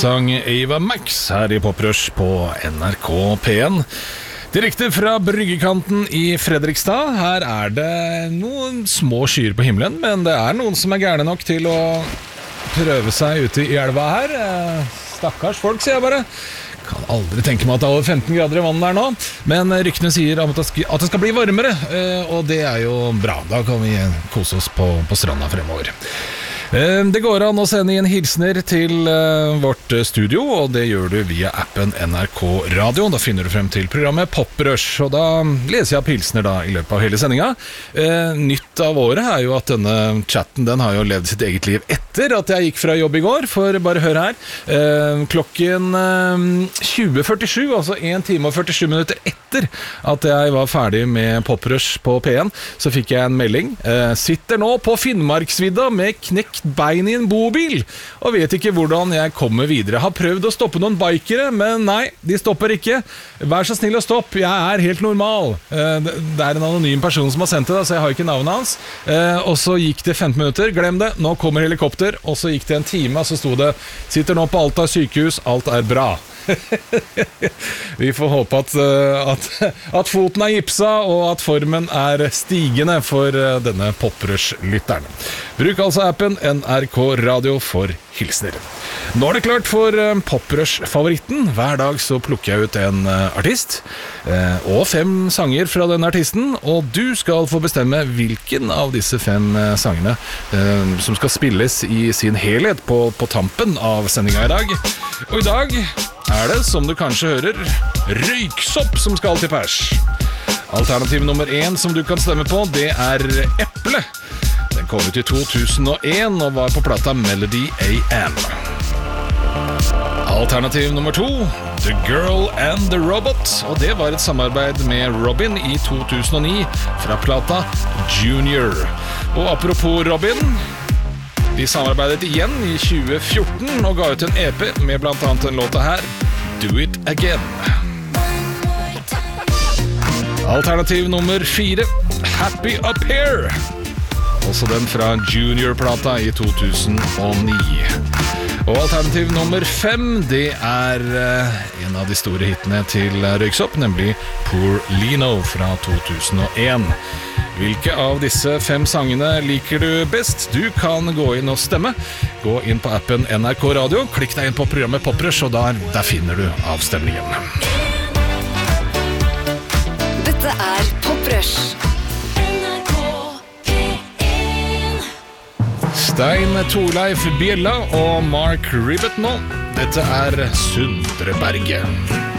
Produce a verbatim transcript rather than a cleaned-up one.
sang Ava Max her i Poprush på N R K P1. Direkte fra bryggekanten i Fredrikstad. Her er det noen små skyer på himmelen, men det er noen som er gærne nok til å prøve seg ute i elva her. Stakkars folk, sier jeg bare. Kan aldri tenke meg at det er over femten grader i vannet der nå. Men ryktene sier at det skal bli varmere, og det er jo bra. Da kan vi kose oss på, på stranda fremover. Det går an å sende inn hilsner til vårt studio, og det gjør du via appen N R K Radio. Da finner du frem til programmet Poprush, og da leser jeg opp hilsner da i løpet av hele sendingen. Nytt av året er jo at denne chatten den har jo levd sitt eget liv etter at jeg gikk fra jobb i går, for bare hør her. Klokken tjue førtisju, altså en time og førtisju minutter etter at jeg var ferdig med Poprush på P en, så fikk jeg en melding. Sitter nå på Finnmarksvidda med knekt bein i en bobil, og vet ikke hvordan jeg kommer videre. Har prøvd å stoppe noen bikere, men nei, de stopper ikke. Vær så snill å stoppe, jeg er helt normal. Det er en anonym person som har sendt det, så jeg har ikke navnet hans. Og så gikk det femten minutter, glem det, nå kommer helikopter. Og så gikk det en time, så sto det, sitter nå på Alta sykehus, alt er bra. Vi får håpe at, at, at foten er gipsa og at formen er stigende for denne Poprush-lytteren. Bruk altså appen N R K Radio for hilsner. Nå er det klart for Poprush-favoritten. Hver dag så plukker jeg ut en artist og fem sanger fra den artisten, og du skal få bestemme hvilken av disse fem sangene som skal spilles i sin helhet på, på tampen av sendingen i dag. Og i dag er det, som du kanskje hører, røyksopp som skal til pers. Alternativ nummer én som du kan stemme på, det er Eple. Den kom ut i to tusen og en og var på plata Melody A M. Alternativ nummer to, The Girl and the Robot. Og det var et samarbeid med Robin i to tusen og ni fra plata Junior. Og apropos Robin, de samarbeidet igjen i tjue fjorten og ga ut en E P med blant annet en låta her, Do It Again. Alternativ nummer fire, Happy Up Here. Også den fra Junior-plata i to tusen og ni. Og alternativ nummer fem, det er en av de store hitene til Røyksopp, nemlig Poor Lino fra to tusen og en. Hvilke av disse fem sangene liker du best? Du kan gå inn og stemme. Gå inn på appen N R K Radio, klikk deg inn på programmet Poprush, og der, der finner du avstemningen. Dette er Poprush. Stein Torleif Bjella og Mark Ribbett nå. Dette er Sundreberget.